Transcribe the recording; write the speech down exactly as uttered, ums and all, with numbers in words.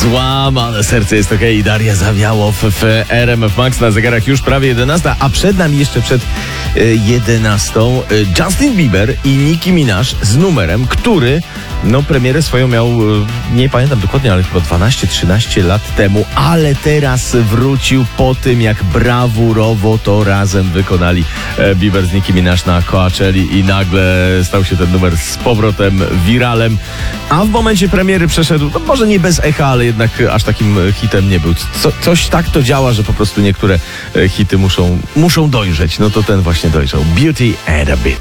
Złamane serce jest okej. Okay. Daria Zawiałow w R M F Max na zegarach już prawie jedenasta, a przed nami jeszcze przed jedenastą Justin Bieber i Nicki Minaj z numerem, który no premierę swoją miał, nie pamiętam dokładnie, ale chyba dwanaście trzynaście lat temu, ale teraz wrócił po tym, jak brawurowo to razem wykonali Bieber z Nicki Minaj na Coachelli i nagle stał się ten numer z powrotem wiralem, a w momencie premiery przeszedł, no może nie bez echa, ale jednak aż takim hitem nie był. Co, coś tak to działa, że po prostu niektóre hity muszą, muszą dojrzeć. No to ten właśnie dojrzał. Beauty and a Bit.